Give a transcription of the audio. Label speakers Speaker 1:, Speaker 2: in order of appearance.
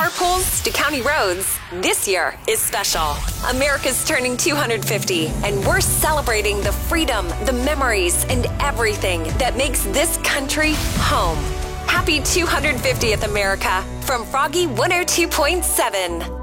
Speaker 1: carpools to county roads, this year is special. America's turning 250, and we're celebrating the freedom, the memories, and everything that makes this country home. Happy 250th, America, from Froggy 102.7.